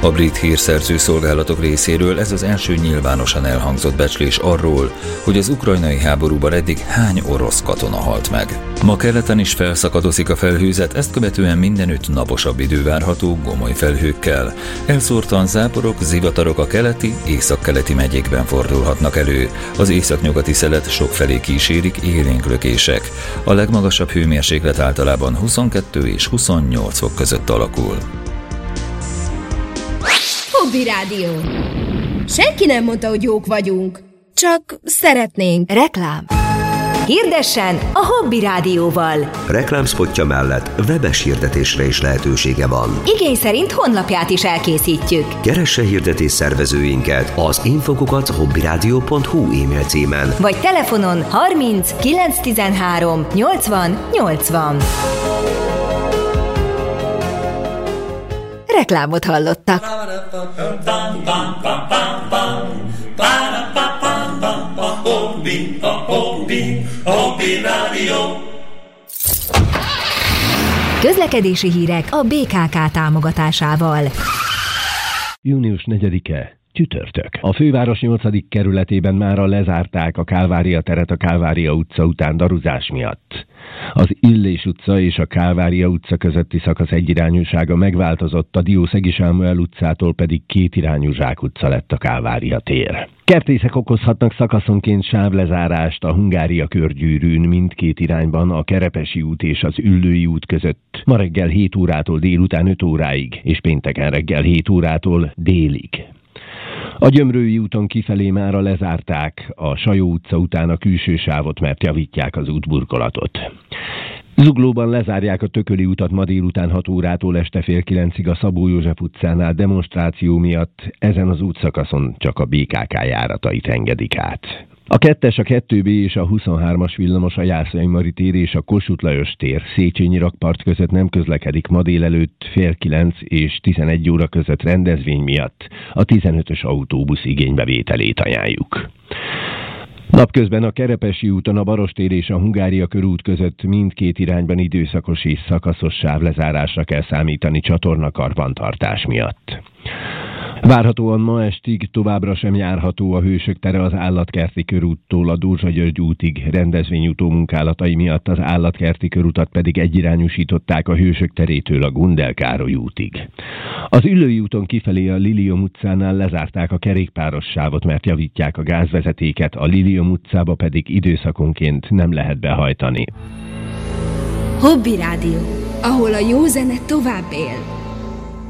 A brit hírszerző szolgálatok részéről ez az első nyilvánosan elhangzott becslés arról, hogy az ukrajnai háborúban eddig hány orosz katona halt meg. Ma keleten is felszakadozik a felhőzet, ezt követően mindenütt naposabb idő várható gomoly felhőkkel. Elszórtan záporok, zivatarok a keleti, északkeleti megyékben fordulhatnak elő. Az északnyugati szelet sokfelé kísérik élénk lökések. A legmagasabb hőmérséklet általában 22 és 28 fok között alakul. Hobby Rádió. Senki nem mondta, hogy jók vagyunk. Csak szeretnénk. Reklám. Hirdessen a Hobby Rádióval. Reklámspotja mellett webes hirdetésre is lehetősége van. Igény szerint honlapját is elkészítjük. Keresse hirdetés szervezőinket az info@hobbyradio.hu e-mail címen. Vagy telefonon 30 913 80 80. Reklámot hallottak. Közlekedési hírek a BKK támogatásával. Június 4-e. Csütörtök. A főváros 8. kerületében mára lezárták a Kálvária teret a Kálvária utca után daruzás miatt. Az Illés utca és a Kálvária utca közötti szakasz egyirányúsága megváltozott, a Diószegi Sámuel utcától pedig kétirányú zsákutca lett a Kálvária tér. Kertészek okozhatnak szakaszonként sávlezárást a Hungária körgyűrűn mindkét irányban a Kerepesi út és az Üllői út között ma reggel 7 órától délután 5 óráig és pénteken reggel 7 órától délig. A Gyömrői úton kifelé mára lezárták a Sajó utca után a külső sávot, mert javítják az útburkolatot. Zuglóban lezárják a Tököli utat ma délután 6 órától este fél 9-ig a Szabó József utcánál demonstráció miatt, ezen az útszakaszon csak a BKK járatait engedik át. A 2-es, a 2B és a 23-as villamos a Jászai Mari tér és a Kossuth Lajos tér Széchenyi rakpart között nem közlekedik ma délelőtt fél 9 és 11 óra között rendezvény miatt. A 15-ös autóbusz igénybevételét ajánljuk. Napközben a Kerepesi úton a Barostér és a Hungária körút között mindkét irányban időszakos és szakaszos sávlezárásra kell számítani csatornakarbantartás miatt. Várhatóan ma estig továbbra sem járható a Hősök tere az Állatkerti körúttól a Dózsa-György útig, rendezvényútó munkálatai miatt az Állatkerti körutat pedig egyirányúsították a Hősök terétől a Gundel Károly útig. Az Üllői úton kifelé a Lilium utcánál lezárták a kerékpáros sávot, mert javítják a gázvezetéket, a Lilium utcába pedig időszakonként nem lehet behajtani. Hobby Rádió, ahol a jó zene tovább él.